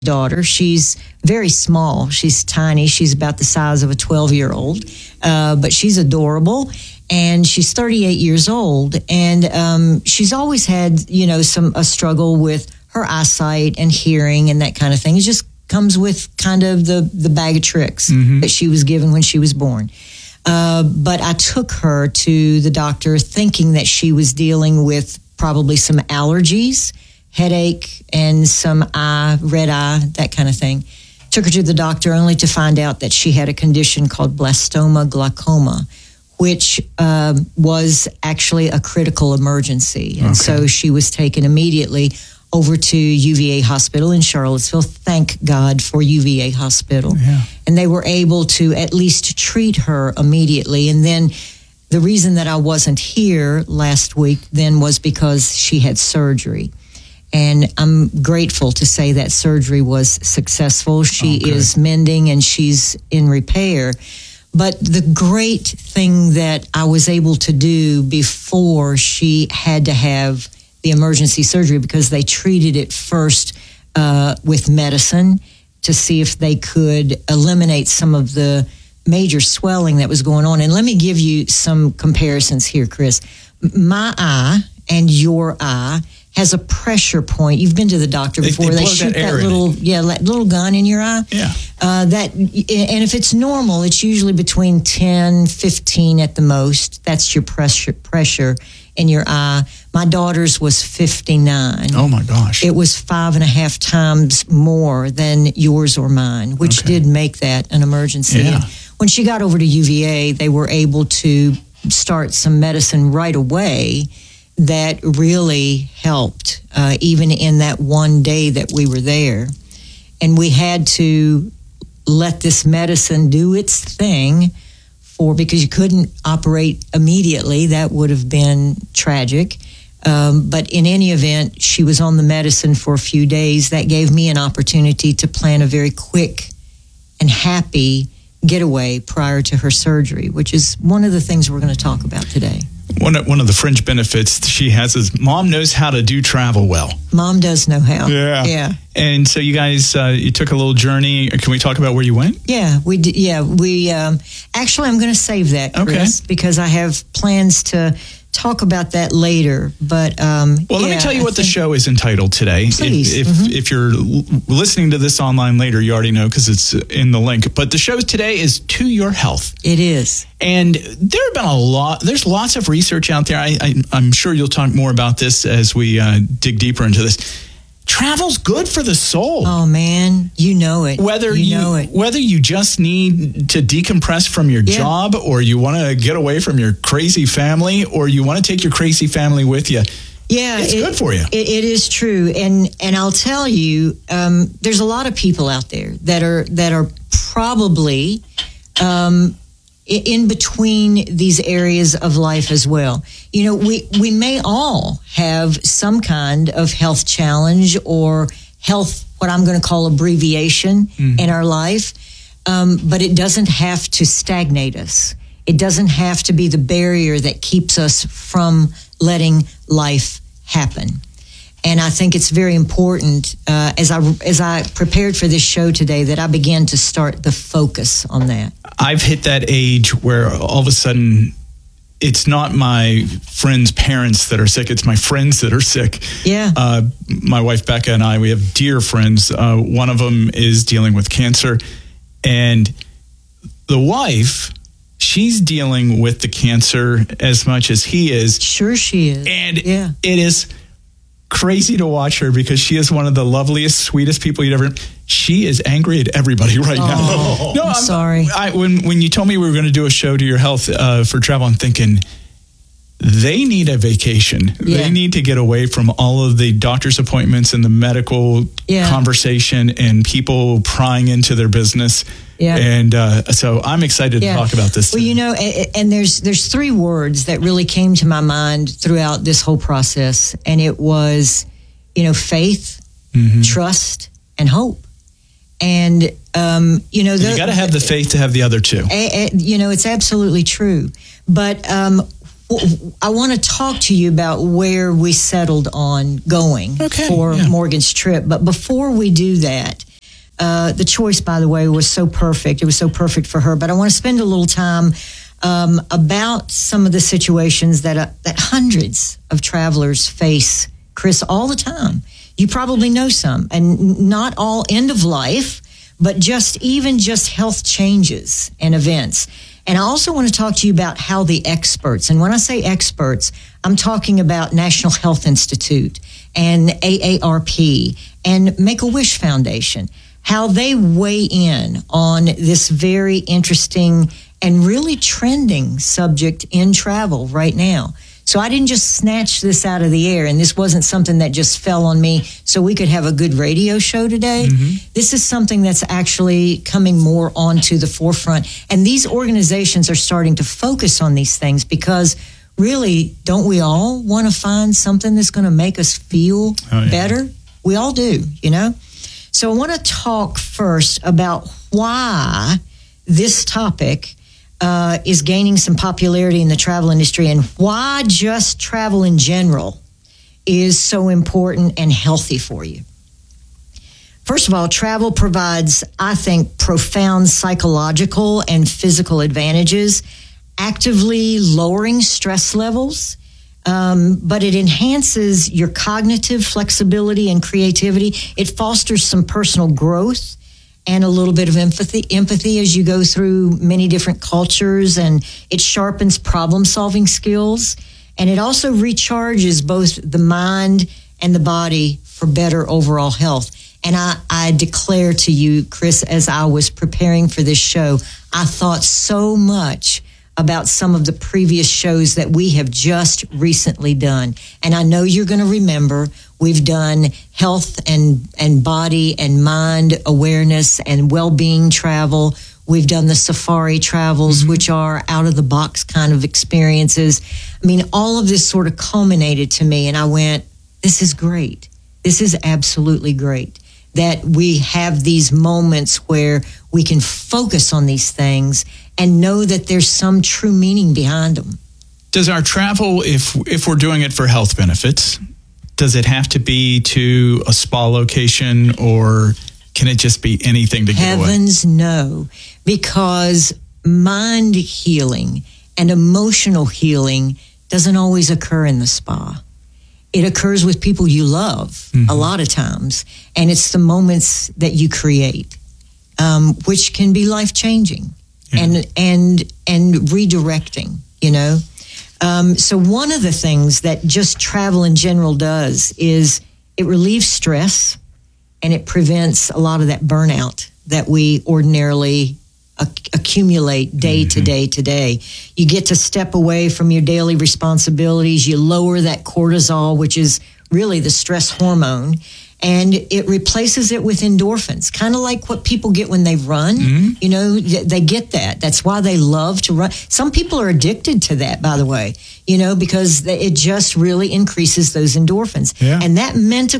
daughter. She's very small. She's tiny. She's about the size of a 12-year-old, but she's adorable. And she's 38 years old. And she's always had, a struggle with her eyesight and hearing and that kind of thing. It just comes with kind of the bag of tricks that she was given when she was born. But I took her to the doctor thinking that she was dealing with probably some allergies, headache, and some red eye, that kind of thing. Took her to the doctor only to find out that she had a condition called blastoma glaucoma, which was actually a critical emergency. And so she was taken immediately over to UVA Hospital in Charlottesville. Thank God for UVA Hospital. Yeah. And they were able to at least treat her immediately. And then the reason that I wasn't here last week then was because she had surgery. And I'm grateful to say that surgery was successful. She is mending and she's in repair. But the great thing that I was able to do before she had to have the emergency surgery, because they treated it first with medicine to see if they could eliminate some of the major swelling that was going on. And let me give you some comparisons here, Chris. My eye and your eye has a pressure point. You've been to the doctor before. They shoot that little gun in your eye. Yeah. And if it's normal, it's usually between 10, 15 at the most. That's your pressure in your eye. My daughter's was 59. Oh my gosh. It was 5.5 times more than yours or mine, which did make that an emergency. Yeah. And when she got over to UVA, they were able to start some medicine right away that really helped, even in that one day that we were there. And we had to let this medicine do its thing because you couldn't operate immediately. That would have been tragic. But in any event, she was on the medicine for a few days. That gave me an opportunity to plan a very quick and happy getaway prior to her surgery, which is one of the things we're going to talk about today. One of the fringe benefits she has is Mom knows how to do travel well. Mom does know how. Yeah. And so you guys, you took a little journey. Can we talk about where you went? Yeah, we did. Yeah, actually, I'm going to save that, Chris, because I have plans to talk about that later. But let me tell you what the show is entitled today. Please. If you're listening to this online later, you already know because it's in the link. But the show today is To Your Health. It is. And there have been there's lots of research out there. I'm sure you'll talk more about this as we dig deeper into this. Travel's good for the soul. Oh man, you know it. Whether you just need to decompress from your job, or you want to get away from your crazy family, or you want to take your crazy family with you. Yeah, it's good for you. It is true, and I'll tell you, there's a lot of people out there that are probably in between these areas of life as well. We may all have some kind of health challenge or health, what I'm going to call abbreviation in our life, but it doesn't have to stagnate us. It doesn't have to be the barrier that keeps us from letting life happen. And I think it's very important, as I prepared for this show today, that I began to start the focus on that. I've hit that age where all of a sudden it's not my friends' parents that are sick, it's my friends that are sick. Yeah. My wife Becca and I, we have dear friends. One of them is dealing with cancer, and the wife, she's dealing with the cancer as much as he is. Sure she is. And it is crazy to watch her because she is one of the loveliest, sweetest people you'd ever. She is angry at everybody right now. No, I'm sorry. When you told me we were going to do a show To Your Health for travel, I'm thinking they need a vacation. Yeah. They need to get away from all of the doctor's appointments and the medical conversation and people prying into their business. Yeah. And so I'm excited to talk about this. Well, and there's 3 words that really came to my mind throughout this whole process. And it was, faith, trust, and hope. And, you got to have the faith to have the other 2. It's absolutely true. But I want to talk to you about where we settled on going for Morgan's trip. But before we do that, the choice, by the way, was so perfect. It was so perfect for her. But I want to spend a little time about some of the situations that hundreds of travelers face, Chris, all the time. You probably know some, and not all end of life, but just health changes and events. And I also want to talk to you about how the experts, and when I say experts, I'm talking about National Health Institute and AARP and Make-A-Wish Foundation, how they weigh in on this very interesting and really trending subject in travel right now. So I didn't just snatch this out of the air, and this wasn't something that just fell on me so we could have a good radio show today. Mm-hmm. This is something that's actually coming more onto the forefront. And these organizations are starting to focus on these things because really, don't we all want to find something that's going to make us feel better? We all do, you know? So I want to talk first about why this topic is gaining some popularity in the travel industry and why just travel in general is so important and healthy for you. First of all, travel provides, I think, profound psychological and physical advantages, actively lowering stress levels, but it enhances your cognitive flexibility and creativity. It fosters some personal growth and a little bit of empathy as you go through many different cultures, and it sharpens problem-solving skills, and it also recharges both the mind and the body for better overall health. And I declare to you, Chris, as I was preparing for this show, I thought so much about some of the previous shows that we have just recently done. And I know you're going to remember we've done health and body and mind awareness and well-being travel. We've done the safari travels, which are out-of-the-box kind of experiences. I mean, all of this sort of culminated to me, and I went, this is great. This is absolutely great that we have these moments where we can focus on these things and know that there's some true meaning behind them. Does our travel, if we're doing it for health benefits, does it have to be to a spa location, or can it just be anything to get away? Heavens no, because mind healing and emotional healing doesn't always occur in the spa. It occurs with people you love a lot of times, and it's the moments that you create, which can be life-changing and redirecting, you know. So one of the things that just travel in general does is it relieves stress, and it prevents a lot of that burnout that we ordinarily accumulate day to day to day. You get to step away from your daily responsibilities. You lower that cortisol, which is really the stress hormone, and it replaces it with endorphins, kind of like what people get when they run. You know, they get that. That's why they love to run. Some people are addicted to that, by the way, you know, because it just really increases those endorphins. Yeah. And that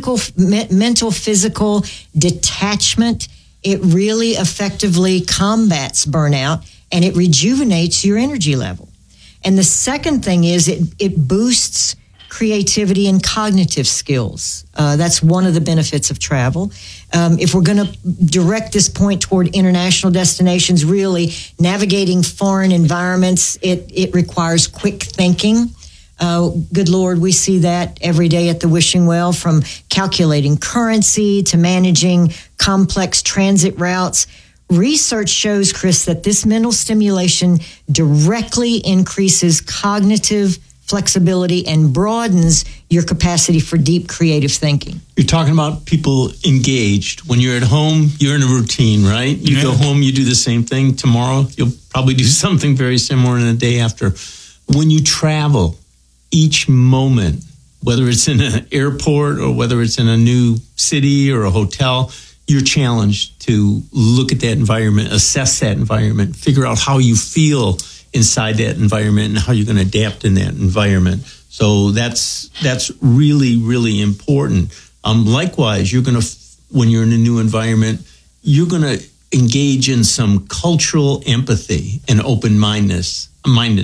mental, physical detachment, it really effectively combats burnout, and it rejuvenates your energy level. And the second thing is it boosts creativity and cognitive skills. That's one of the benefits of travel. If we're going to direct this point toward international destinations, really navigating foreign environments, it requires quick thinking. Good Lord, we see that every day at the Wishing Well, from calculating currency to managing complex transit routes. Research shows, Chris, that this mental stimulation directly increases cognitive flexibility and broadens your capacity for deep creative thinking. You're talking about people engaged. When you're at home, you're in a routine, right? You go home, you do the same thing. Tomorrow, you'll probably do something very similar in the day after. When you travel, each moment, whether it's in an airport or whether it's in a new city or a hotel, you're challenged to look at that environment, assess that environment, figure out how you feel inside that environment and how you're going to adapt in that environment. So that's really, really important. Likewise, you're going to, when you're in a new environment, you're going to engage in some cultural empathy and open-mindedness.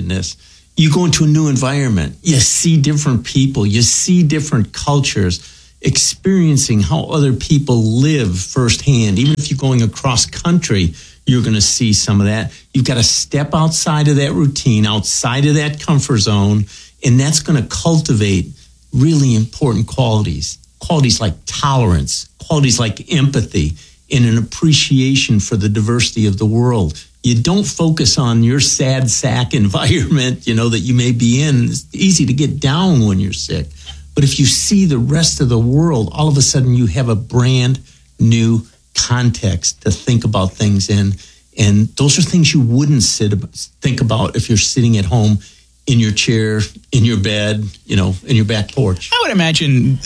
You go into a new environment, you see different people, you see different cultures. experiencing how other people live firsthand. Even if you're going across country, you're going to see some of that. You've got to step outside of that routine, outside of that comfort zone, and that's going to cultivate really important qualities like tolerance, qualities like empathy, and an appreciation for the diversity of the world. You don't focus on your sad sack environment, that you may be in. It's easy to get down when you're sick. But if you see the rest of the world, all of a sudden you have a brand new context to think about things in. And those are things you wouldn't think about if you're sitting at home in your chair, in your bed, in your back porch. I would imagine,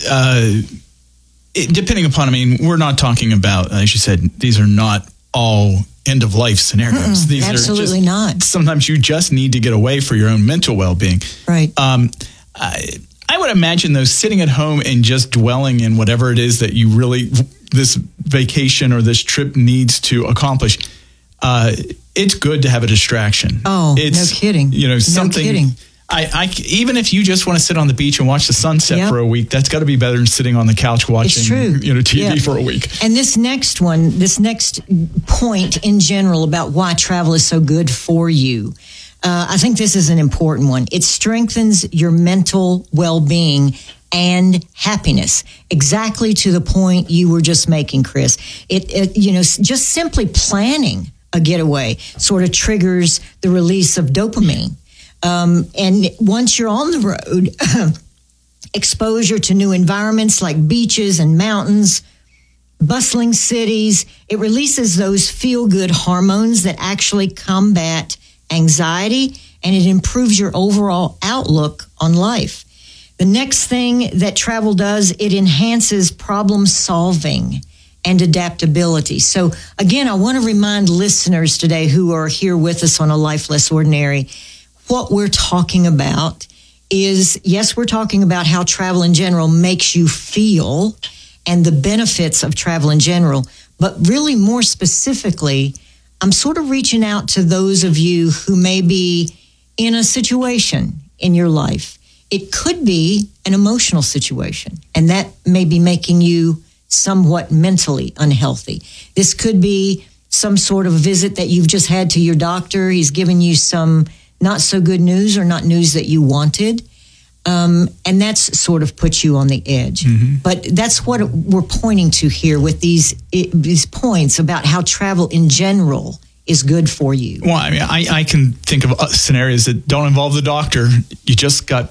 depending upon, we're not talking about, as you said, these are not all end-of-life scenarios. These absolutely are not. Sometimes you just need to get away for your own mental well-being. Right. I would imagine, though, sitting at home and just dwelling in whatever it is that you really, this vacation or this trip needs to accomplish, it's good to have a distraction. Oh, no kidding. Something. No kidding. I even if you just want to sit on the beach and watch the sunset for a week, that's got to be better than sitting on the couch watching TV for a week. And this next point in general about why travel is so good for you, I think this is an important one. It strengthens your mental well-being and happiness, exactly to the point you were just making, Chris. It just simply planning a getaway sort of triggers the release of dopamine. And once you're on the road, exposure to new environments like beaches and mountains, bustling cities, it releases those feel-good hormones that actually combat anxiety, and it improves your overall outlook on life. The next thing that travel does, it enhances problem solving and adaptability. So again, I want to remind listeners today who are here with us on A Life Less Ordinary, what we're talking about is, yes, we're talking about how travel in general makes you feel and the benefits of travel in general, but really more specifically, I'm sort of reaching out to those of you who may be in a situation in your life. It could be an emotional situation, and that may be making you somewhat mentally unhealthy. This could be some sort of visit that you've just had to your doctor. He's given you some not so good news or not news that you wanted. And that's sort of put you on the edge. Mm-hmm. But that's what we're pointing to here with these points about how travel in general is good for you. Well, I can think of scenarios that don't involve the doctor. You just got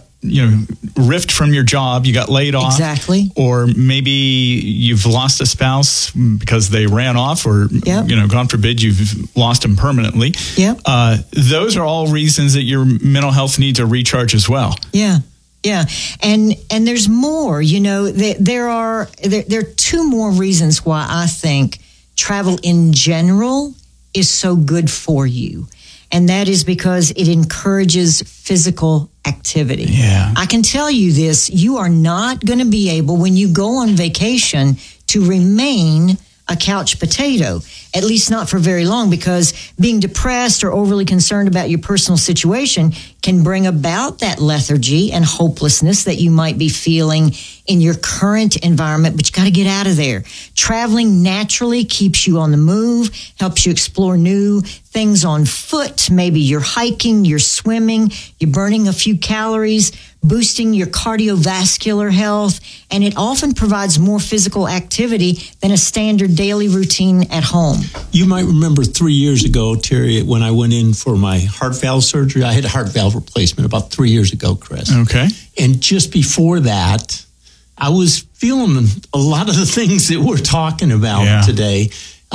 ripped from your job, you got laid off. Exactly. Or maybe you've lost a spouse because they ran off, or, God forbid, you've lost them permanently. Yep. Those are all reasons that your mental health needs a recharge as well. Yeah. Yeah. And there's more, there are two more reasons why I think travel in general is so good for you. And that is because it encourages physical activity. Yeah. I can tell you this, you are not going to be able, when you go on vacation, to remain a couch potato, at least not for very long, because being depressed or overly concerned about your personal situation can bring about that lethargy and hopelessness that you might be feeling in your current environment, but you got to get out of there. Traveling naturally keeps you on the move, helps you explore new things on foot. Maybe you're hiking, you're swimming, you're burning a few calories, boosting your cardiovascular health, and it often provides more physical activity than a standard daily routine at home. You might remember 3 years ago, Terry, when I went in for my heart valve surgery. I had a heart valve replacement about 3 years ago, Chris. Okay. And just before that, I was feeling a lot of the things that we're talking about today.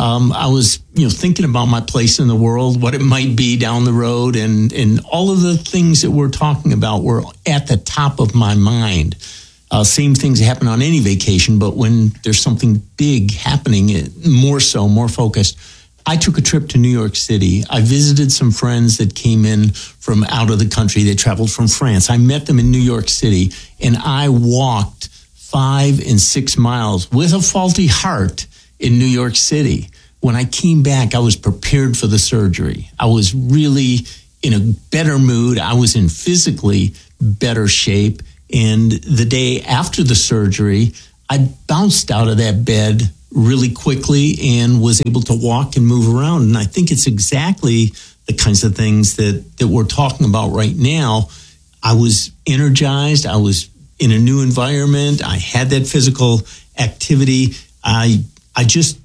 I was, thinking about my place in the world, what it might be down the road, and all of the things that we're talking about were at the top of my mind. Same things happen on any vacation, but when there's something big happening, more focused. I took a trip to New York City. I visited some friends that came in from out of the country. They traveled from France. I met them in New York City, and I walked 5 and 6 miles with a faulty heart in New York City. When I came back, I was prepared for the surgery. I was really in a better mood. I was in physically better shape. And the day after the surgery, I bounced out of that bed really quickly and was able to walk and move around. And I think it's exactly the kinds of things that we're talking about right now. I was energized. I was in a new environment. I had that physical activity. I just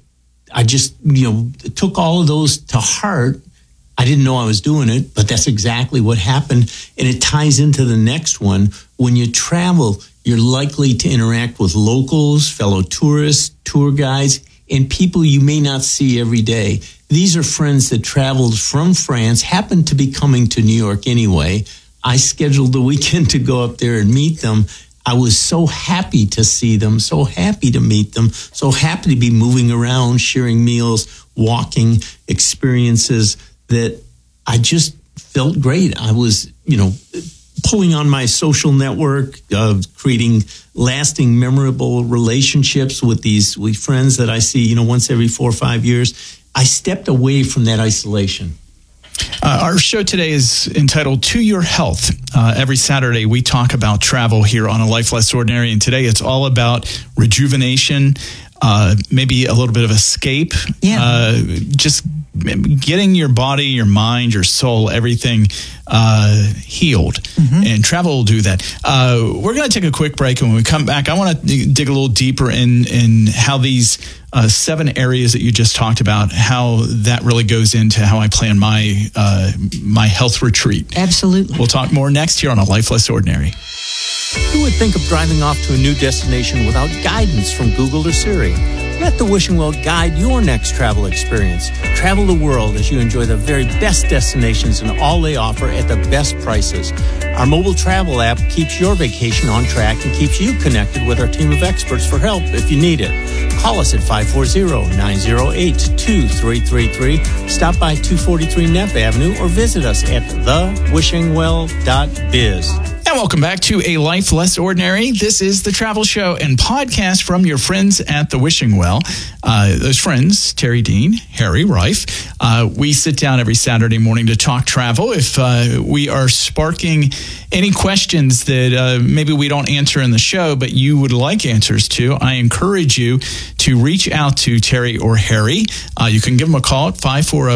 took all of those to heart. I didn't know I was doing it, but that's exactly what happened. And it ties into the next one. When you travel, you're likely to interact with locals, fellow tourists, tour guides, and people you may not see every day. These are friends that traveled from France, happened to be coming to New York anyway. I scheduled the weekend to go up there and meet them. I was so happy to see them, so happy to meet them, so happy to be moving around, sharing meals, walking experiences, that I just felt great. I was, pulling on my social network, creating lasting, memorable relationships with friends that I see, once every 4 or 5 years. I stepped away from that isolation. Our show today is entitled To Your Health. Every Saturday, we talk about travel here on A Life Less Ordinary. And today it's all about rejuvenation, maybe a little bit of escape. Yeah. Just getting your body, your mind, your soul, everything healed. Mm-hmm. And travel will do that. We're going to take a quick break. And when we come back, I want to dig a little deeper in how these 7 areas that you just talked about, how that really goes into how I plan my health retreat. Absolutely. We'll talk more next here on A Life Less Ordinary. Who would think of driving off to a new destination without guidance from Google or Siri? Let the Wishing Well guide your next travel experience. Travel the world as you enjoy the very best destinations and all they offer at the best prices. Our mobile travel app keeps your vacation on track and keeps you connected with our team of experts for help if you need it. Call us at 540-908-2333. Stop by 243 Neff Avenue or visit us at thewishingwell.biz. And welcome back to A Life Less Ordinary. This is the travel show and podcast from your friends at the Wishing Well. Those friends, Terry Dean, Harry Reif. We sit down every Saturday morning to talk travel. If we are sparking any questions that maybe we don't answer in the show, but you would like answers to, I encourage you to reach out to Terry or Harry. You can give them a call at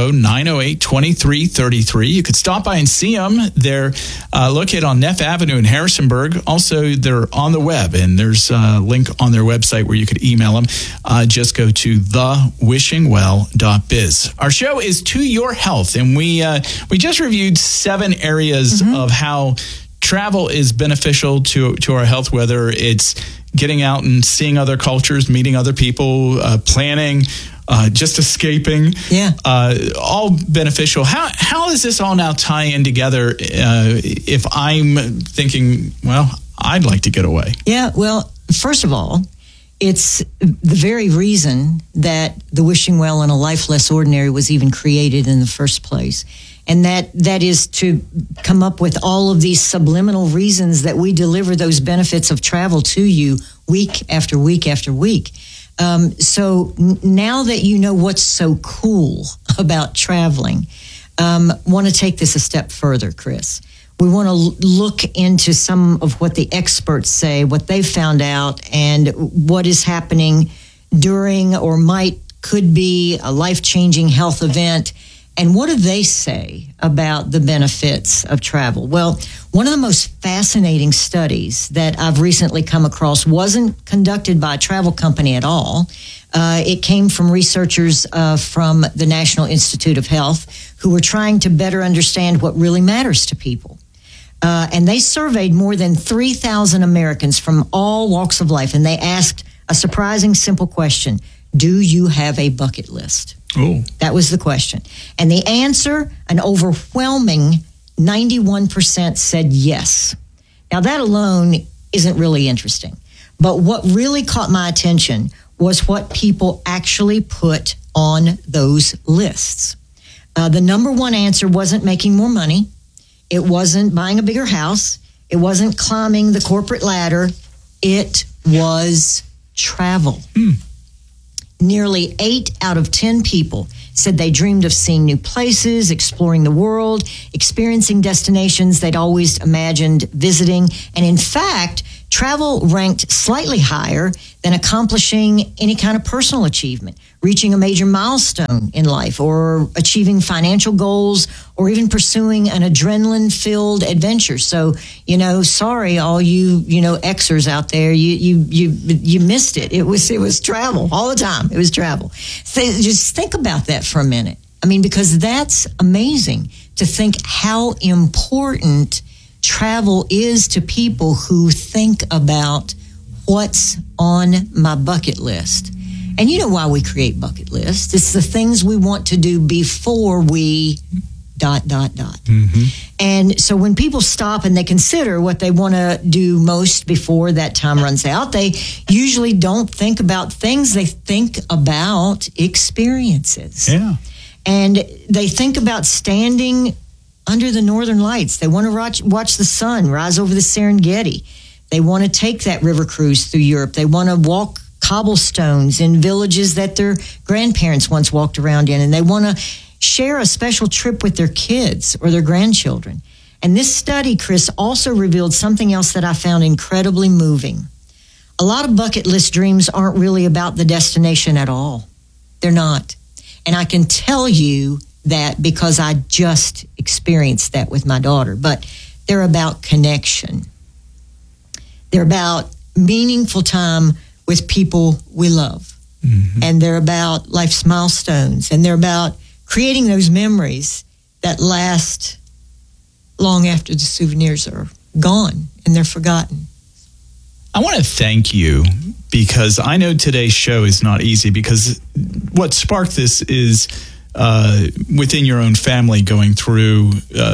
540-908-2333. You could stop by and see them. They're located on Neff Avenue in Harrisonburg. Also, they're on the web, and there's a link on their website where you could email them. Just go to thewishingwell.biz. Our show is To Your Health, and we just reviewed 7 areas of how travel is beneficial to our health, whether it's getting out and seeing other cultures, meeting other people, planning, just escaping. Yeah. All beneficial. How does this all now tie in together if I'm thinking, well, I'd like to get away? Yeah, well, first of all, it's the very reason that the Wishing Well and A Life Less Ordinary was even created in the first place. And that is to come up with all of these subliminal reasons that we deliver those benefits of travel to you week after week after week. So now that you know what's so cool about traveling, want to take this a step further, Chris. We want to look into some of what the experts say, what they've found out, and what is happening during or could be a life-changing health event. And what do they say about the benefits of travel? Well, one of the most fascinating studies that I've recently come across wasn't conducted by a travel company at all. It came from researchers from the National Institute of Health who were trying to better understand what really matters to people. And they surveyed more than 3,000 Americans from all walks of life, and they asked a surprising, simple question. Do you have a bucket list? Oh. That was the question. And the answer, an overwhelming 91% said yes. Now, that alone isn't really interesting. But what really caught my attention was what people actually put on those lists. The number one answer wasn't making more money. It wasn't buying a bigger house. It wasn't climbing the corporate ladder. It was travel. nearly 8 out of 10 people said they dreamed of seeing new places, exploring the world, experiencing destinations they'd always imagined visiting. And in fact, travel ranked slightly higher than accomplishing any kind of personal achievement, reaching a major milestone in life, or achieving financial goals, or even pursuing an adrenaline-filled adventure. So, sorry, all you Xers out there, you missed it. It was travel all the time. It was travel. So just think about that for a minute. I mean, because that's amazing to think how important travel is to people who think about what's on my bucket list. And you know why we create bucket lists. It's the things we want to do before we ... Mm-hmm. And so when people stop and they consider what they want to do most before that time runs out, they usually don't think about things. They think about experiences. Yeah. And they think about standing under the northern lights. They want to watch the sun rise over the Serengeti. They want to take that river cruise through Europe. They want to walk cobblestones in villages that their grandparents once walked around in. And they want to share a special trip with their kids or their grandchildren. And this study, Chris, also revealed something else that I found incredibly moving. A lot of bucket list dreams aren't really about the destination at all. They're not. And I can tell you that because I just experienced that with my daughter. But they're about connection. They're about meaningful time with people we love. Mm-hmm. And they're about life's milestones. And they're about creating those memories that last long after the souvenirs are gone and they're forgotten. I want to thank you because I know today's show is not easy, because what sparked this is within your own family going through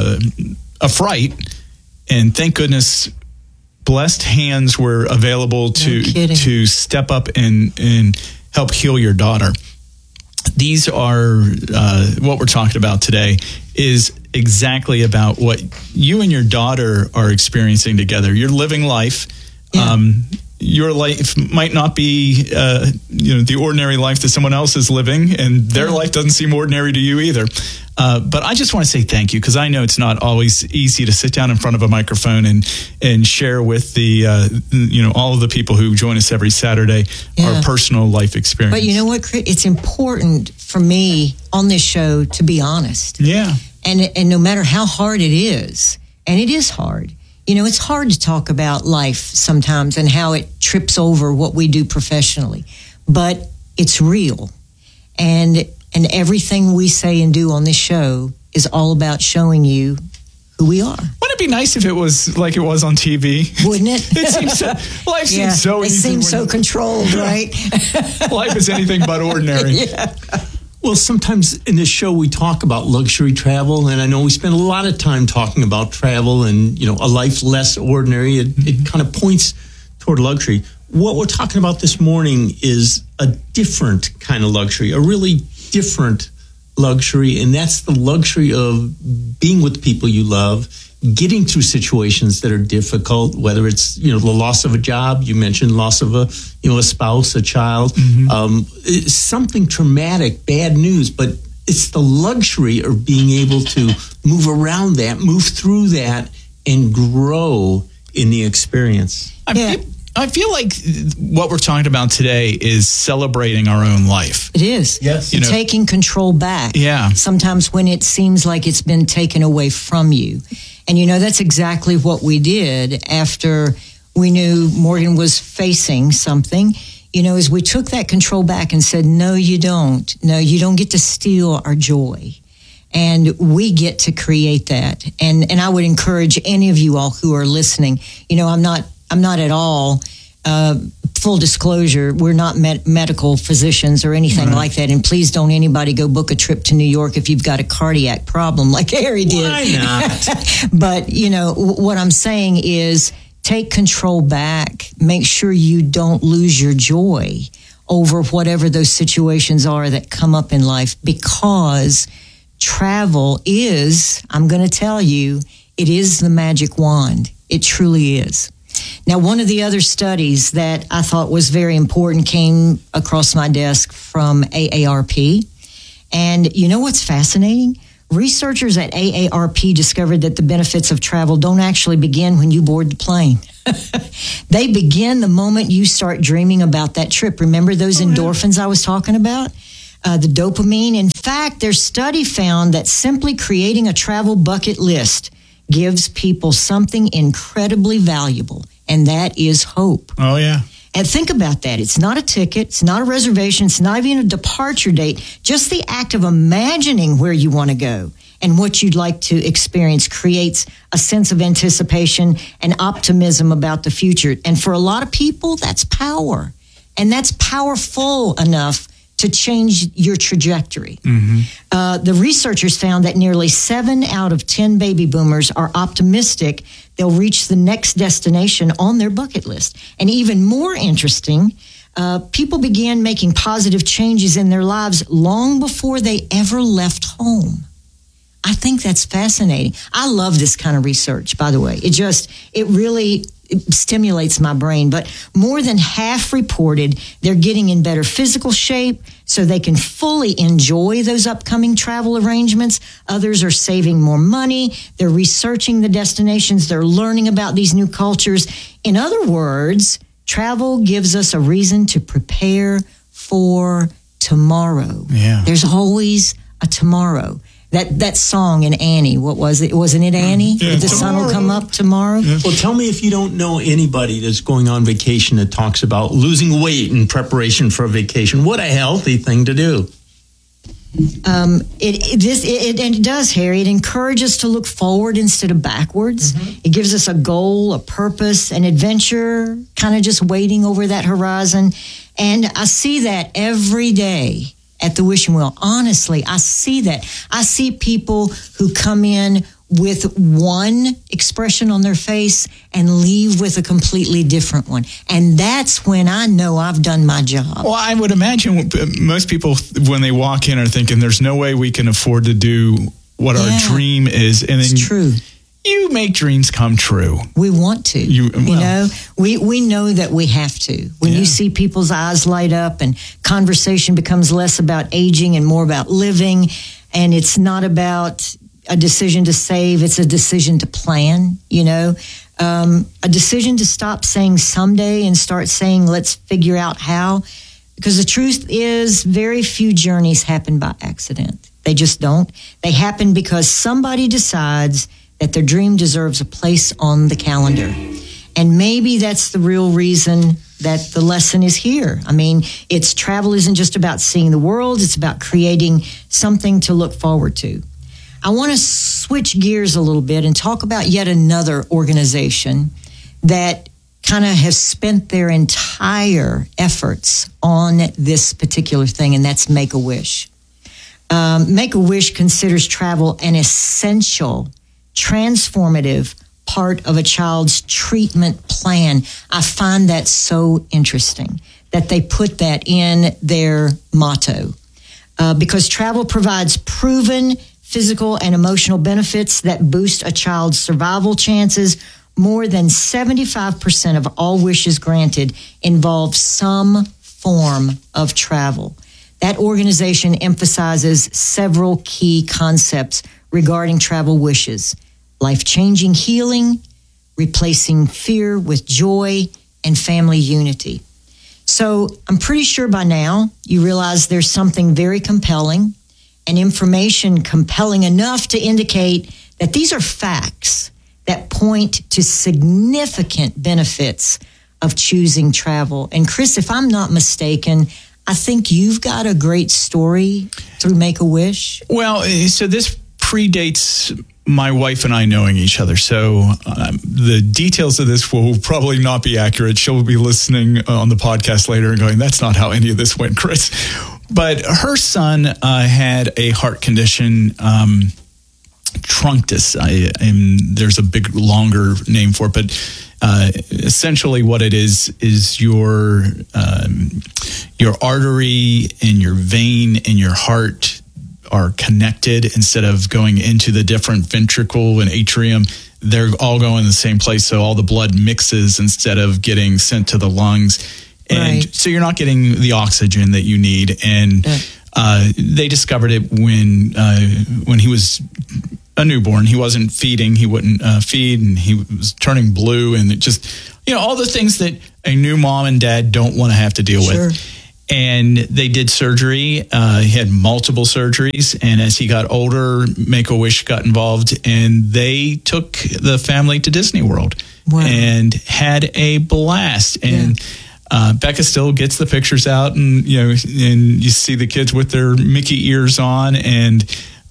a fright, and thank goodness blessed hands were available to step up and help heal your daughter. These are what we're talking about today is exactly about what you and your daughter are experiencing together. You're living life. Yeah. Your life might not be the ordinary life that someone else is living, and their life doesn't seem ordinary to you either. But I just want to say thank you, because I know it's not always easy to sit down in front of a microphone and share with the all of the people who join us every Saturday our personal life experience. But you know what, Chris? It's important for me on this show to be honest. Yeah. And no matter how hard it is, and it is hard. It's hard to talk about life sometimes and how it trips over what we do professionally, but it's real. And everything we say and do on this show is all about showing you who we are. Wouldn't it be nice if it was like it was on TV? Wouldn't it? It seems life seems so easy. It seems so controlled, right? Life is anything but ordinary. Yeah. Well, sometimes in this show we talk about luxury travel, and I know we spend a lot of time talking about travel and, a life less ordinary. It kind of points toward luxury. What we're talking about this morning is a different kind of luxury, a really different luxury, and that's the luxury of being with people you love, getting through situations that are difficult, whether it's, the loss of a job, you mentioned loss of a spouse, a child, something traumatic, bad news, but it's the luxury of being able to move around that, move through that, and grow in the experience. I feel like what we're talking about today is celebrating our own life. It is. Yes. Taking control back. Yeah. Sometimes when it seems like it's been taken away from you. And, that's exactly what we did after we knew Morgan was facing something. As we took that control back and said, no, you don't. No, you don't get to steal our joy. And we get to create that. And I would encourage any of you all who are listening, I'm not at all, full disclosure, we're not medical physicians or anything like that. And please don't anybody go book a trip to New York if you've got a cardiac problem like Harry did. Why not? But, what I'm saying is take control back. Make sure you don't lose your joy over whatever those situations are that come up in life, because travel is, I'm going to tell you, it is the magic wand. It truly is. Now, one of the other studies that I thought was very important came across my desk from AARP. And you know what's fascinating? Researchers at AARP discovered that the benefits of travel don't actually begin when you board the plane. They begin the moment you start dreaming about that trip. Remember those endorphins I was talking about? The dopamine. In fact, their study found that simply creating a travel bucket list gives people something incredibly valuable, and that is hope. Oh, yeah. And think about that. It's not a ticket. It's not a reservation. It's not even a departure date. Just the act of imagining where you want to go and what you'd like to experience creates a sense of anticipation and optimism about the future. And for a lot of people, that's power. And that's powerful enough to change your trajectory. The researchers found that nearly 7 out of 10 baby boomers are optimistic they'll reach the next destination on their bucket list. And even more interesting, people began making positive changes in their lives long before they ever left home. I think that's fascinating. I love this kind of research, by the way. It really stimulates my brain. But more than half reported they're getting in better physical shape so they can fully enjoy those upcoming travel arrangements. Others are saving more money. They're researching the destinations. They're learning about these new cultures. In other words, travel gives us a reason to prepare for tomorrow. Yeah. There's always a tomorrow. That song in Annie, what was it? Wasn't it Annie? Yeah. The sun will come up tomorrow. Yeah. Well, tell me if you don't know anybody that's going on vacation that talks about losing weight in preparation for a vacation. What a healthy thing to do. It does, Harry. It encourages to look forward instead of backwards. It gives us a goal, a purpose, an adventure, kind of just waiting over that horizon. And I see that every day at the Wishing Well. Honestly, I see that. I see people who come in with one expression on their face and leave with a completely different one. And that's when I know I've done my job. Well, I would imagine most people, when they walk in, are thinking there's no way we can afford to do what our dream is. And then it's true. You make dreams come true. We want to. You know, we know that we have to. When you see people's eyes light up and conversation becomes less about aging and more about living, and it's not about a decision to save, it's a decision to plan, you know, a decision to stop saying someday and start saying let's figure out how. Because the truth is very few journeys happen by accident. They just don't. They happen because somebody decides that their dream deserves a place on the calendar. And maybe that's the real reason that the lesson is here. I mean, travel isn't just about seeing the world, it's about creating something to look forward to. I want to switch gears a little bit and talk about yet another organization that kind of has spent their entire efforts on this particular thing, and that's Make-A-Wish. Make-A-Wish considers travel an essential, transformative part of a child's treatment plan. I find that so interesting that they put that in their motto, because travel provides proven physical and emotional benefits that boost a child's survival chances. More than 75% of all wishes granted involve some form of travel. That organization emphasizes several key concepts regarding travel wishes: life-changing healing, replacing fear with joy, and family unity. So I'm pretty sure by now you realize there's something very compelling and information compelling enough to indicate that these are facts that point to significant benefits of choosing travel. And Chris, if I'm not mistaken, I think you've got a great story through Make-A-Wish. Well, so this predates my wife and I knowing each other. So the details of this will probably not be accurate. She'll be listening on the podcast later and going, that's not how any of this went, Chris. But her son had a heart condition, trunctus. There's a big, longer name for it, but essentially what it is your artery and your vein in your heart are connected instead of going into the different ventricle and atrium. They're all going in the same place, so all the blood mixes instead of getting sent to the lungs. And so you're not getting the oxygen that you need. And they discovered it when he was a newborn. He wasn't feeding. He wouldn't feed, and he was turning blue. And it just, all the things that a new mom and dad don't want to have to deal with. And they did surgery. He had multiple surgeries. And as he got older, Make-A-Wish got involved, and they took the family to Disney World and had a blast. And Becca still gets the pictures out, and you see the kids with their Mickey ears on, and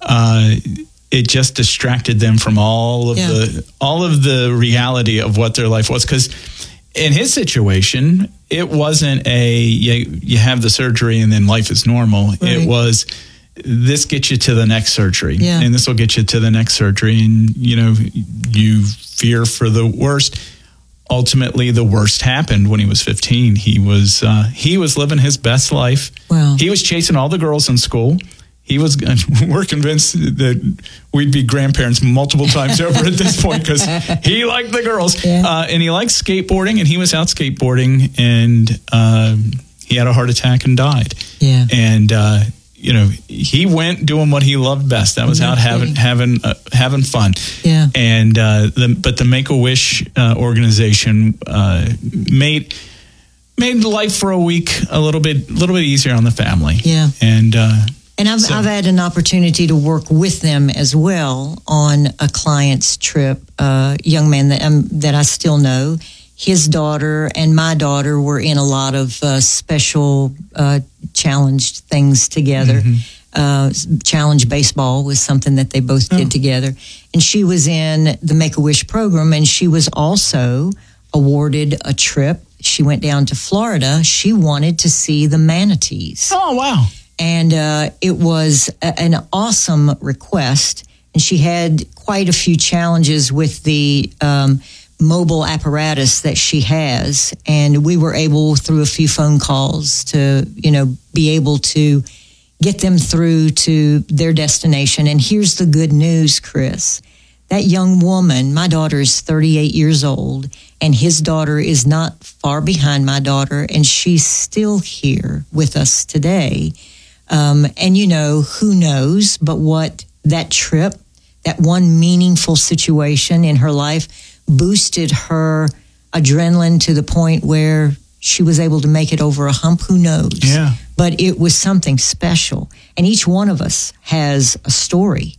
it just distracted them from all of the reality of what their life was. Because in his situation, it wasn't you have the surgery and then life is normal. Right. It was, this gets you to the next surgery, and this will get you to the next surgery, and you fear for the worst. Ultimately, the worst happened when he was 15. He was living his best life. Wow. He was chasing all the girls in school. We're convinced that we'd be grandparents multiple times over at this point because he liked the girls. And he liked skateboarding, and he was out skateboarding, and he had a heart attack and died. Yeah. And he went doing what he loved best. That was out having fun. Yeah. And but the Make-A-Wish organization made life for a week a little bit easier on the family. Yeah. And I've had an opportunity to work with them as well on a client's trip. A young man that I still know. His daughter and my daughter were in a lot of special challenged things together. Mm-hmm. Challenge baseball was something that they both did together. And she was in the Make-A-Wish program, and she was also awarded a trip. She went down to Florida. She wanted to see the manatees. Oh, wow. And it was an awesome request. And she had quite a few challenges with the mobile apparatus that she has. And we were able, through a few phone calls, to, be able to get them through to their destination. And here's the good news, Chris. That young woman, my daughter is 38 years old, and his daughter is not far behind my daughter, and she's still here with us today. And who knows, but what that trip, that one meaningful situation in her life boosted her adrenaline to the point where she was able to make it over a hump. Who knows? Yeah. But it was something special. And each one of us has a story,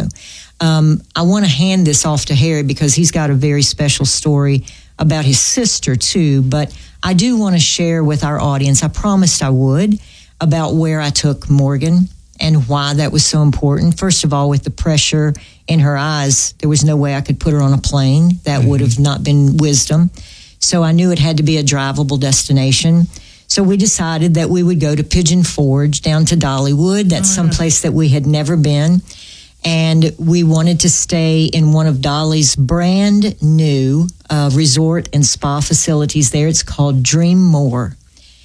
I want to hand this off to Harry because he's got a very special story about his sister too. But I do want to share with our audience, I promised I would, about where I took Morgan and why that was so important. First of all, with the pressure in her eyes, there was no way I could put her on a plane. That would have not been wisdom. So I knew it had to be a drivable destination. So we decided that we would go to Pigeon Forge down to Dollywood. That's someplace that we had never been. And we wanted to stay in one of Dolly's brand new resort and spa facilities there. It's called Dream More.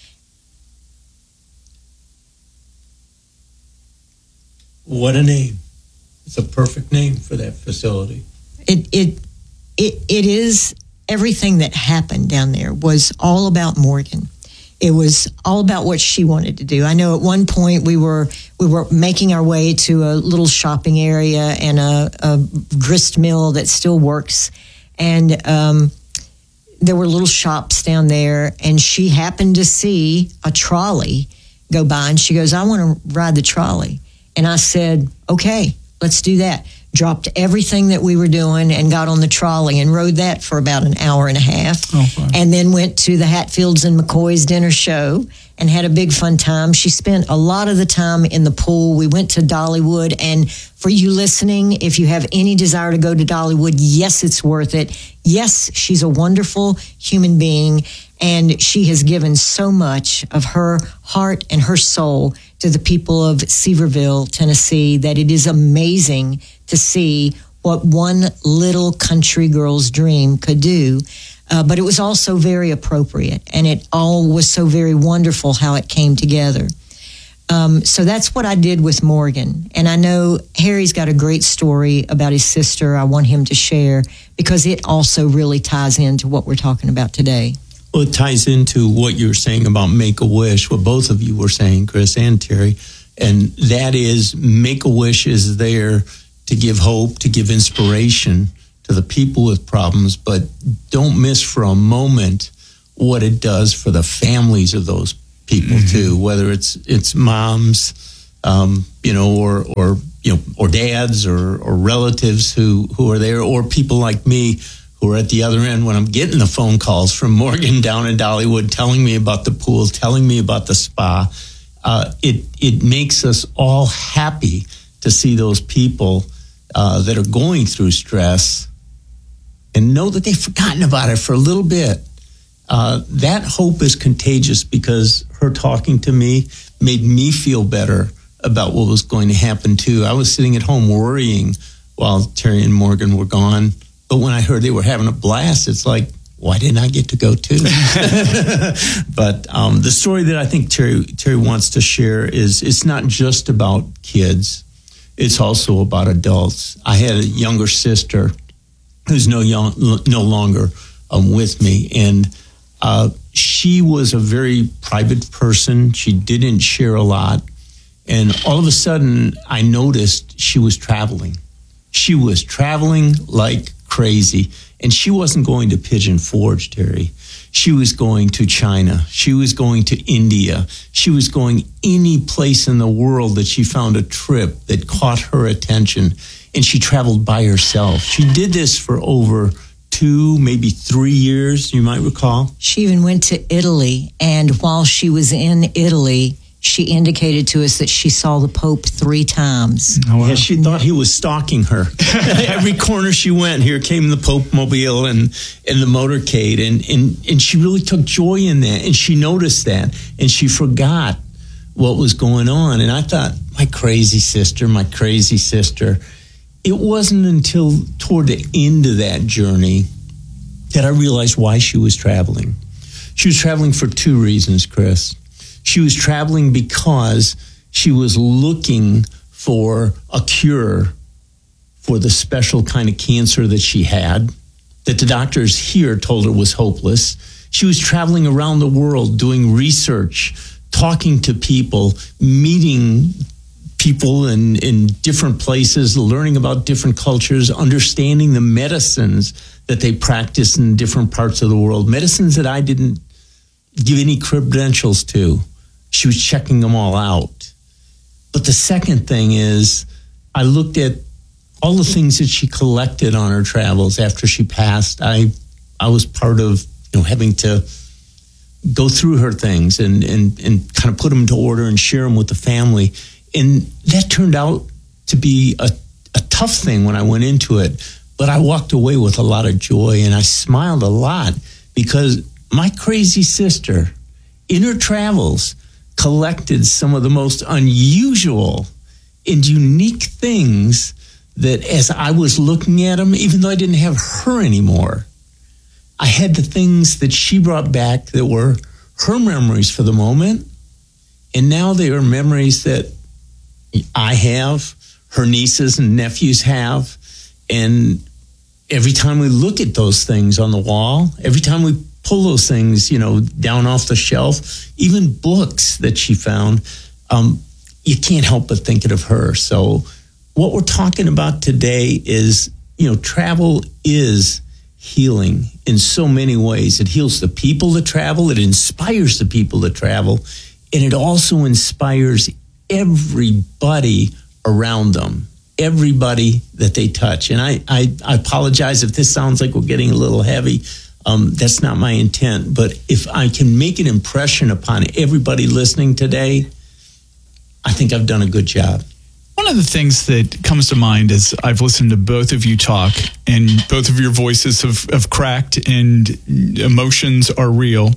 What a name. It's a perfect name for that facility. It is, everything that happened down there was all about Morgan. It was all about what she wanted to do. I know at one point we were making our way to a little shopping area and a grist mill that still works. And there were little shops down there, and she happened to see a trolley go by, and she goes, I want to ride the trolley. And I said, okay, let's do that. Dropped everything that we were doing and got on the trolley and rode that for about an hour and a half. And then went to the Hatfields and McCoy's dinner show and had a big fun time. She spent a lot of the time in the pool. We went to Dollywood. And for you listening, if you have any desire to go to Dollywood, yes, it's worth it. Yes, she's a wonderful human being. And she has given so much of her heart and her soul to the people of Seaverville, Tennessee, that it is amazing to see what one little country girl's dream could do. But it was also very appropriate, and it all was so very wonderful how it came together. So that's what I did with Morgan. And I know Harry's got a great story about his sister I want him to share, because it also really ties into what we're talking about today. Well, it ties into what you're saying about Make-A-Wish, what both of you were saying, Chris and Terry. And that is, Make-A-Wish is there to give hope, to give inspiration to the people with problems, but don't miss for a moment what it does for the families of those people too, whether it's moms, or dads or relatives who are there, or people like me who are at the other end when I'm getting the phone calls from Morgan down in Dollywood telling me about the pool, telling me about the spa. It makes us all happy to see those people that are going through stress and know that they've forgotten about it for a little bit. That hope is contagious, because her talking to me made me feel better about what was going to happen too. I was sitting at home worrying while Terry and Morgan were gone. But when I heard they were having a blast, it's like, why didn't I get to go too? But the story that I think Terry wants to share is, it's not just about kids. It's also about adults. I had a younger sister who's no longer with me. And she was a very private person. She didn't share a lot. And all of a sudden, I noticed she was traveling. She was traveling like crazy. And she wasn't going to Pigeon Forge, Terry. She was going to China. She was going to India. She was going any place in the world that she found a trip that caught her attention. And she traveled by herself. She did this for over 2, maybe 3 years, you might recall. She even went to Italy. And while she was in Italy, she indicated to us that she saw the Pope 3 times. Oh, wow. Yeah, she thought he was stalking her. Every corner she went, here came the Pope mobile and the motorcade. And she really took joy in that. And she noticed that. And she forgot what was going on. And I thought, my crazy sister. It wasn't until toward the end of that journey that I realized why she was traveling. She was traveling for 2 reasons, Chris. She was traveling because she was looking for a cure for the special kind of cancer that she had, that the doctors here told her was hopeless. She was traveling around the world doing research, talking to people, meeting people in different places, learning about different cultures, understanding the medicines that they practice in different parts of the world, medicines that I didn't give any credentials to. She was checking them all out. But the second thing is, I looked at all the things that she collected on her travels after she passed. I was part of having to go through her things and kind of put them into order and share them with the family. And that turned out to be a tough thing when I went into it. But I walked away with a lot of joy, and I smiled a lot, because my crazy sister, in her travels, collected some of the most unusual and unique things that, as I was looking at them, even though I didn't have her anymore, I had the things that she brought back that were her memories for the moment. And now they are memories that I have, her nieces and nephews have. And every time we look at those things on the wall, every time we pull those things, down off the shelf, even books that she found, you can't help but think of her. So what we're talking about today is, travel is healing in so many ways. It heals the people that travel. It inspires the people that travel. And it also inspires everybody around them, everybody that they touch. And I apologize if this sounds like we're getting a little heavy. That's not my intent. But if I can make an impression upon everybody listening today, I think I've done a good job. One of the things that comes to mind as I've listened to both of you talk, and both of your voices have cracked and emotions are real,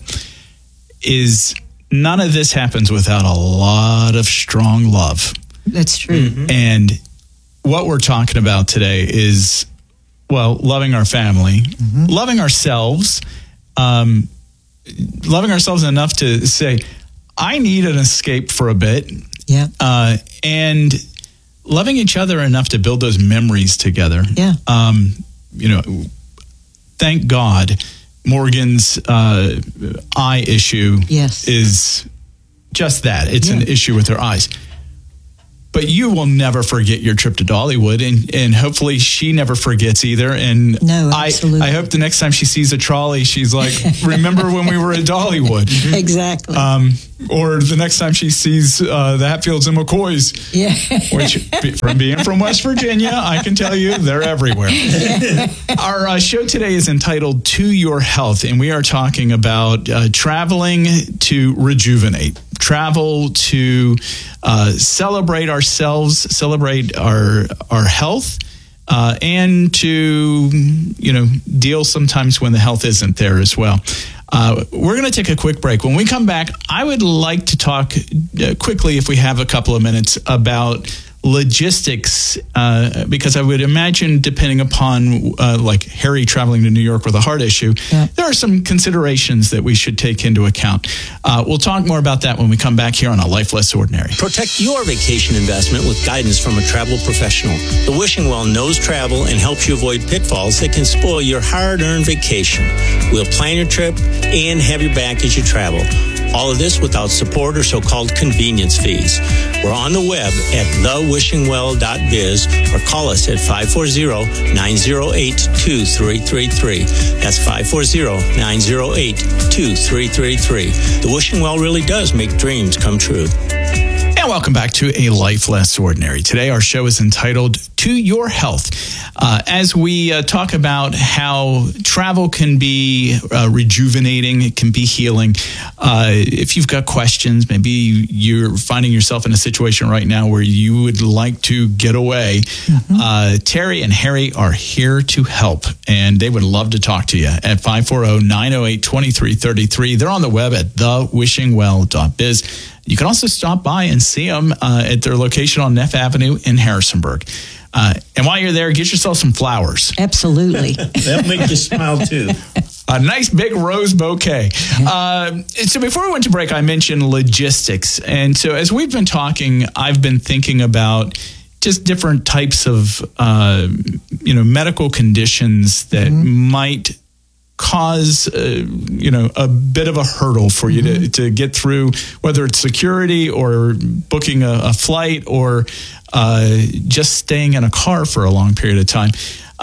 is none of this happens without a lot of strong love. That's true. Mm-hmm. And what we're talking about today is, loving our family, mm-hmm. loving ourselves enough to say, I need an escape for a bit. Yeah. And loving each other enough to build those memories together. Yeah. Thank God Morgan's eye issue is just that. It's an issue with her eyes. But you will never forget your trip to Dollywood, and hopefully she never forgets either. And no, absolutely. I hope the next time she sees a trolley, she's like, remember when we were at Dollywood? Exactly. Or the next time she sees the Hatfields and McCoys, which from being from West Virginia, I can tell you they're everywhere. Our show today is entitled To Your Health, and we are talking about traveling to rejuvenate, travel to celebrate ourselves, celebrate our health, and to deal sometimes when the health isn't there as well. We're going to take a quick break. When we come back, I would like to talk quickly, if we have a couple of minutes, about logistics, because I would imagine, depending upon like Harry traveling to New York with a heart issue, there are some considerations that we should take into account. We'll talk more about that when we come back here on A Life Less Ordinary. Protect your vacation investment with guidance from a travel professional. The Wishing Well knows travel and helps you avoid pitfalls that can spoil your hard-earned vacation. We'll plan your trip and have your back as you travel. All of this without support or so-called convenience fees. We're on the web at thewishingwell.biz or call us at 540-908-2333. That's 540-908-2333. The Wishing Well really does make dreams come true. And welcome back to A Life Less Ordinary. Today our show is entitled To Your Health. As we talk about how travel can be rejuvenating, it can be healing. If you've got questions, maybe you're finding yourself in a situation right now where you would like to get away. Terry and Harry are here to help, and they would love to talk to you at 540-908-2333. They're on the web at thewishingwell.biz. You can also stop by and see them at their location on Neff Avenue in Harrisonburg. And while you're there, get yourself some flowers. Absolutely. That'll make you smile, too. A nice big rose bouquet. So before we went to break, I mentioned logistics. And so as we've been talking, I've been thinking about just different types of, medical conditions that might cause a bit of a hurdle for you to get through, whether it's security or booking a flight or just staying in a car for a long period of time.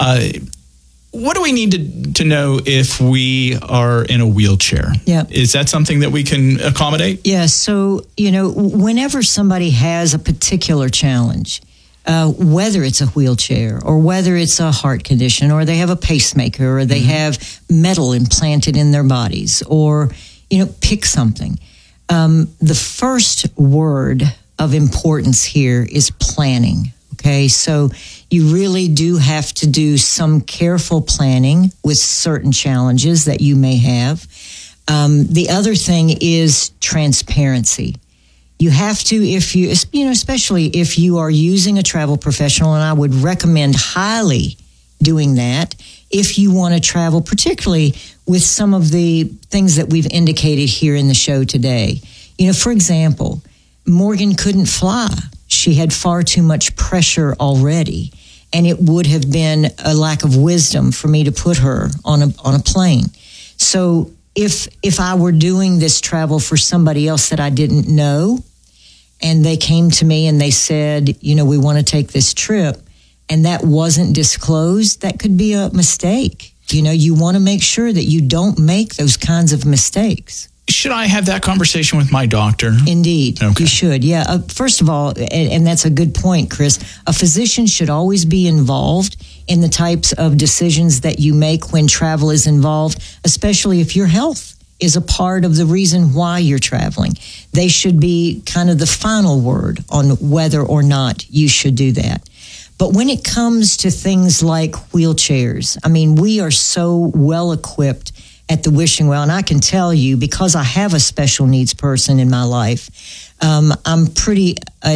What do we need to know if we are in a wheelchair? Yeah. Is that something that we can accommodate? Yeah. So, whenever somebody has a particular challenge, whether it's a wheelchair or whether it's a heart condition or they have a pacemaker or they have metal implanted in their bodies or, pick something. The first word of importance here is planning. Okay. So you really do have to do some careful planning with certain challenges that you may have. The other thing is transparency. You have to, especially if you are using a travel professional, and I would recommend highly doing that if you want to travel, particularly with some of the things that we've indicated here in the show today. For example, Morgan couldn't fly. She had far too much pressure already, and it would have been a lack of wisdom for me to put her on a plane. So if I were doing this travel for somebody else that I didn't know, and they came to me and they said, we want to take this trip, and that wasn't disclosed, that could be a mistake. You want to make sure that you don't make those kinds of mistakes. Should I have that conversation with my doctor? Indeed, okay. You should. Yeah. First of all, and that's a good point, Chris, a physician should always be involved in the types of decisions that you make when travel is involved, especially if your health is a part of the reason why you're traveling. They should be kind of the final word on whether or not you should do that. But when it comes to things like wheelchairs, we are so well equipped at the Wishing Well, and I can tell you, because I have a special needs person in my life, I'm pretty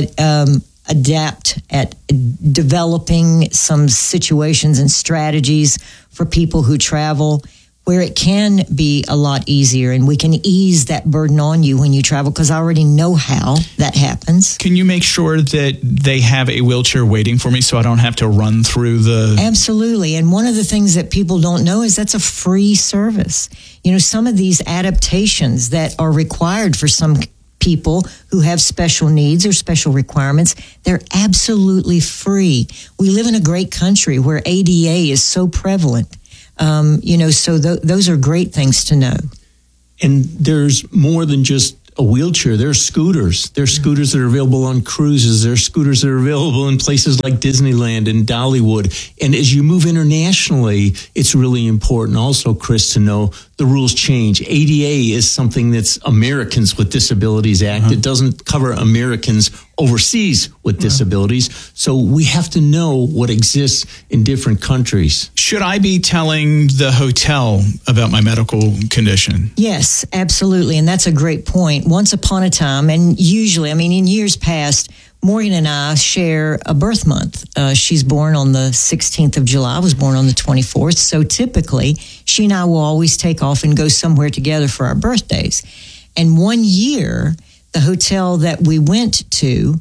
adept at developing some situations and strategies for people who travel where it can be a lot easier and we can ease that burden on you when you travel, because I already know how that happens. Can you make sure that they have a wheelchair waiting for me so I don't have to run through the... Absolutely. And one of the things that people don't know is that's a free service. You know, some of these adaptations that are required for some people who have special needs or special requirements, they're absolutely free. We live in a great country where ADA is so prevalent. So those are great things to know. And there's more than just a wheelchair. There's scooters. There's scooters that are available on cruises. There's scooters that are available in places like Disneyland and Dollywood. And as you move internationally, it's really important also, Chris, to know the rules change. ADA is something that's Americans with Disabilities Act. It doesn't cover Americans overseas with disabilities. So we have to know what exists in different countries. Should I be telling the hotel about my medical condition? Yes, absolutely. And that's a great point. Once upon a time, and usually, in years past, Morgan and I share a birth month. She's born on the 16th of July. I was born on the 24th. So typically, she and I will always take off and go somewhere together for our birthdays. And one year, the hotel that we went to,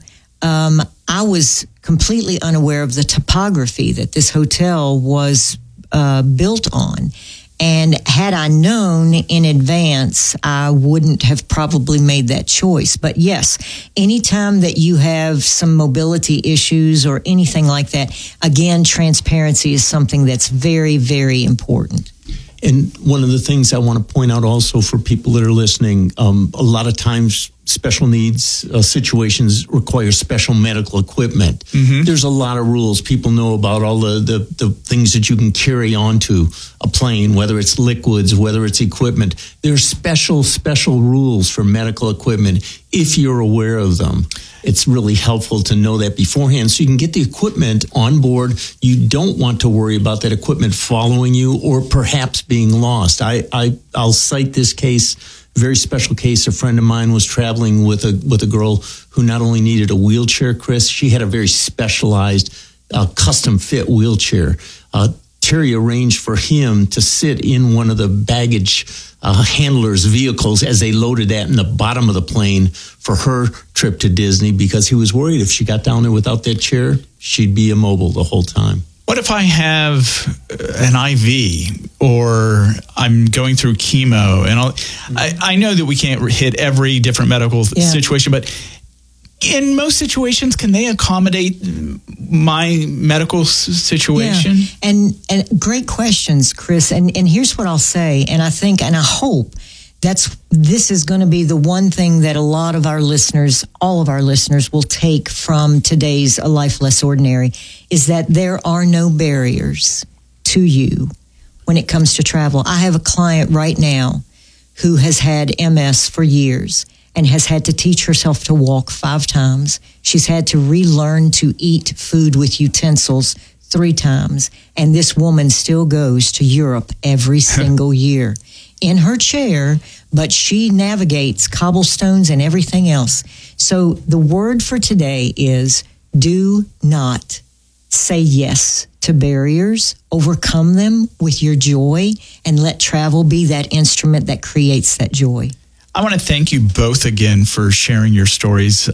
I was completely unaware of the topography that this hotel was built on. And had I known in advance, I wouldn't have probably made that choice. But yes, anytime that you have some mobility issues or anything like that, again, transparency is something that's very, very important. And one of the things I want to point out also for people that are listening, a lot of times special needs situations require special medical equipment. There's a lot of rules. People know about all the things that you can carry onto a plane, whether it's liquids, whether it's equipment. There's special rules for medical equipment if you're aware of them. It's really helpful to know that beforehand so you can get the equipment on board. You don't want to worry about that equipment following you or perhaps being lost. I'll cite this case, very special case. A friend of mine was traveling with a girl who not only needed a wheelchair, Chris, she had a very specialized custom fit wheelchair. Terry arranged for him to sit in one of the baggage handlers' vehicles as they loaded that in the bottom of the plane for her trip to Disney, because he was worried if she got down there without that chair, she'd be immobile the whole time. What if I have an IV or I'm going through chemo? And I know that we can't hit every different medical situation, but in most situations, can they accommodate my medical situation? Yeah. And great questions, Chris. And here's what I'll say. And I think, and I hope this is going to be the one thing that a lot of our listeners, all of our listeners will take from today's A Life Less Ordinary, is that there are no barriers to you when it comes to travel. I have a client right now who has had MS for years and has had to teach herself to walk 5 times. She's had to relearn to eat food with utensils 3 times. And this woman still goes to Europe every single year in her chair, but she navigates cobblestones and everything else. So the word for today is do not say yes to barriers. Overcome them with your joy and let travel be that instrument that creates that joy. I want to thank you both again for sharing your stories.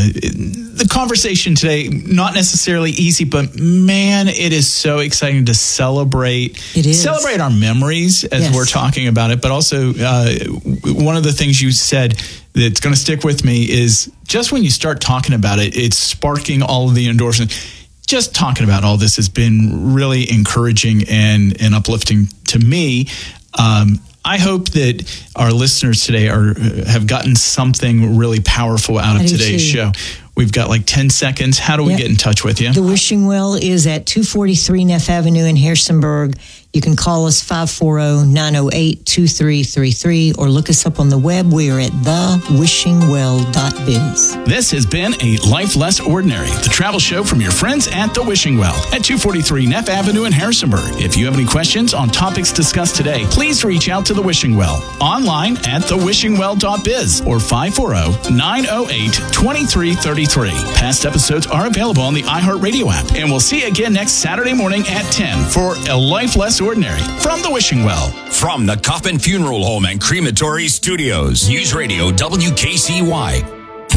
The conversation today, not necessarily easy, but man, it is so exciting to celebrate. It is. Celebrate our memories as we're talking about it, but also one of the things you said that's going to stick with me is just when you start talking about it, it's sparking all of the endorphins. Just talking about all this has been really encouraging and uplifting to me. I hope that our listeners today have gotten something really powerful out of today's show. We've got like 10 seconds. How do we get in touch with you? The Wishing Well is at 243 Neff Avenue in Harrisonburg. You can call us 540-908-2333 or look us up on the web. We are at thewishingwell.biz. This has been A Life Less Ordinary, the travel show from your friends at The Wishing Well at 243 Neff Avenue in Harrisonburg. If you have any questions on topics discussed today, please reach out to The Wishing Well online at thewishingwell.biz or 540-908-2333. Past episodes are available on the iHeartRadio app, and we'll see you again next Saturday morning at 10 for A Life Less extraordinary. From the Wishing Well. From the Coffin Funeral Home and Crematory Studios. News Radio WKCY.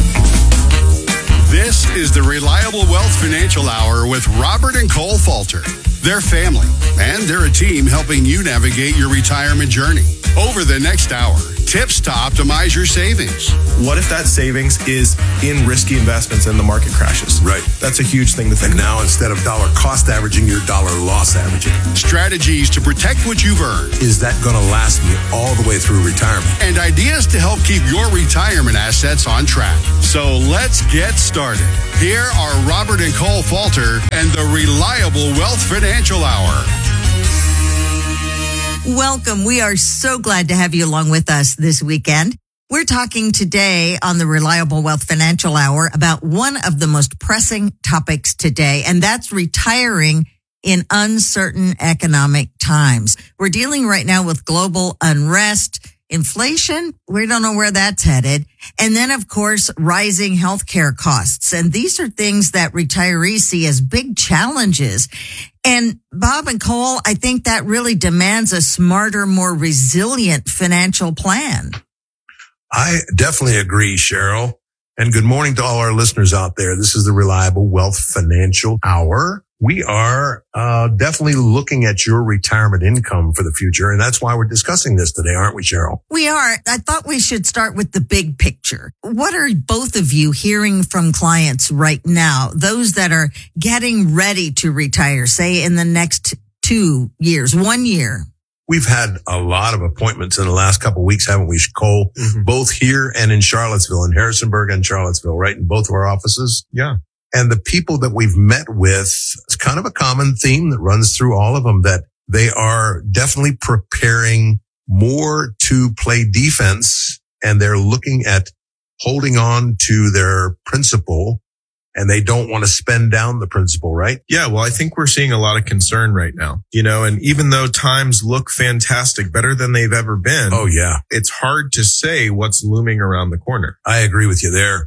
This is the Reliable Wealth Financial Hour with Robert and Cole Falter. They're family, and they're a team helping you navigate your retirement journey. Over the next hour, tips to optimize your savings. What if that savings is in risky investments and the market crashes? Right. That's a huge thing to think about. Now, instead of dollar cost averaging, you're dollar loss averaging. Strategies to protect what you've earned. Is that going to last me all the way through retirement? And ideas to help keep your retirement assets on track. So let's get started. Here are Robert and Cole Falter and the Reliable Wealth Financial Hour. Welcome. We are so glad to have you along with us this weekend. We're talking today on the Reliable Wealth Financial Hour about one of the most pressing topics today, and that's retiring in uncertain economic times. We're dealing right now with global unrest, inflation. We don't know where that's headed. And then, of course, rising healthcare costs. And these are things that retirees see as big challenges. And Bob and Cole, I think that really demands a smarter, more resilient financial plan. I definitely agree, Cheryl. And good morning to all our listeners out there. This is the Reliable Wealth Financial Hour. We are definitely looking at your retirement income for the future. And that's why we're discussing this today, aren't we, Cheryl? We are. I thought we should start with the big picture. What are both of you hearing from clients right now? Those that are getting ready to retire, say in the next 2 years, 1 year. We've had a lot of appointments in the last couple of weeks, haven't we, Cole? Mm-hmm. Both here and in Charlottesville, in Harrisonburg and Charlottesville, right? In both of our offices. Yeah. And the people that we've met with, it's kind of a common theme that runs through all of them, that they are definitely preparing more to play defense, and they're looking at holding on to their principal, and they don't want to spend down the principal, right? Yeah, well, I think we're seeing a lot of concern right now, and even though times look fantastic, better than they've ever been. Oh, yeah. It's hard to say what's looming around the corner. I agree with you there.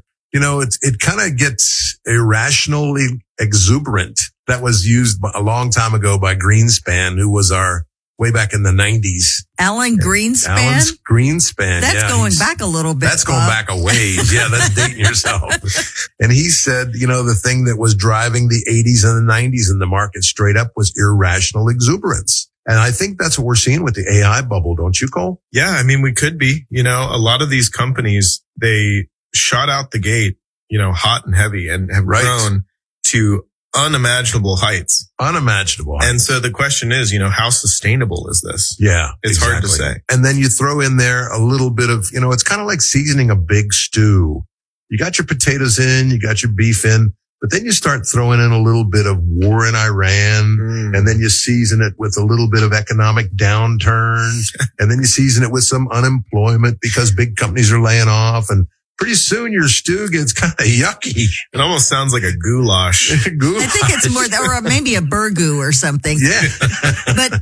It kind of gets irrationally exuberant. That was used a long time ago by Greenspan, who was our way back in the 90s. Alan Greenspan? Alan Greenspan. That's going back a little bit. That's going back a ways. Yeah, that's dating yourself. And he said, the thing that was driving the 80s and the 90s in the market straight up was irrational exuberance. And I think that's what we're seeing with the AI bubble, don't you, Cole? Yeah, we could be. A lot of these companies, they shot out the gate, hot and heavy, and have grown to unimaginable heights. Unimaginable heights. And so the question is, how sustainable is this? Yeah. It's hard to say. And then you throw in there a little bit of, it's kind of like seasoning a big stew. You got your potatoes in, you got your beef in, but then you start throwing in a little bit of war in Iran, and then you season it with a little bit of economic downturn, and then you season it with some unemployment because big companies are laying off, and pretty soon your stew gets kind of yucky. It almost sounds like a goulash. I think it's more, or maybe a burgoo or something. Yeah. But,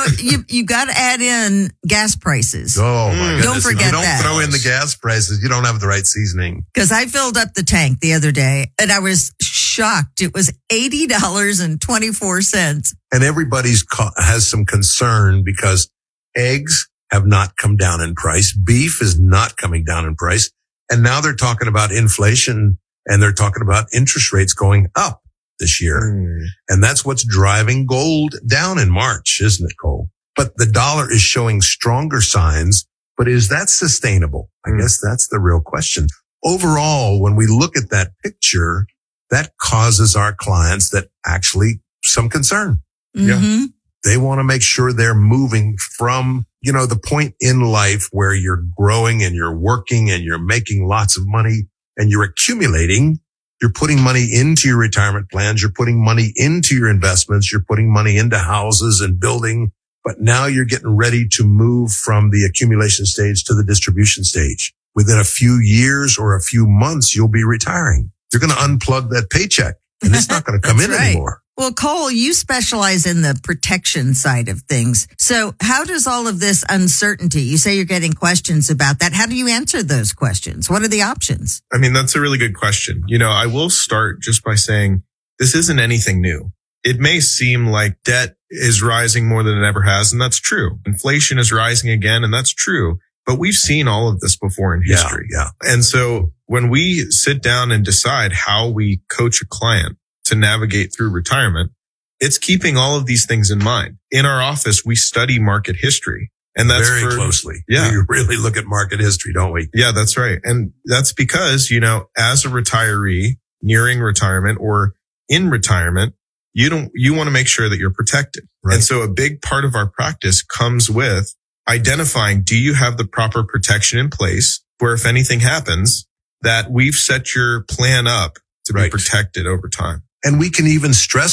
you got to add in gas prices. Oh, my goodness. Don't forget that. If you don't throw in the gas prices, you don't have the right seasoning. Because I filled up the tank the other day, and I was shocked. It was $80.24. And everybody has some concern because eggs have not come down in price. Beef is not coming down in price. And now they're talking about inflation, and they're talking about interest rates going up this year. And that's what's driving gold down in March, isn't it, Cole? But the dollar is showing stronger signs. But is that sustainable? I guess that's the real question. Overall, when we look at that picture, that causes our clients that actually some concern. Mm-hmm. Yeah. They want to make sure they're moving from, the point in life where you're growing and you're working and you're making lots of money and you're accumulating. You're putting money into your retirement plans. You're putting money into your investments. You're putting money into houses and building. But now you're getting ready to move from the accumulation stage to the distribution stage. Within a few years or a few months, you'll be retiring. You're going to unplug that paycheck and it's not going to come in anymore. Well, Cole, you specialize in the protection side of things. So how does all of this uncertainty, you say you're getting questions about that. How do you answer those questions? What are the options? That's a really good question. I will start just by saying this isn't anything new. it may seem like debt is rising more than it ever has, and that's true. Inflation is rising again, and that's true. But we've seen all of this before in history. Yeah. And so when we sit down and decide how we coach a client to navigate through retirement, it's keeping all of these things in mind. In our office, we study market history. And that's very closely. Yeah. We really look at market history, don't we? Yeah, that's right. And that's because, as a retiree nearing retirement or in retirement, you want to make sure that you're protected. Right. And so a big part of our practice comes with identifying, do you have the proper protection in place where if anything happens, that we've set your plan up to be protected over time. And we can even stress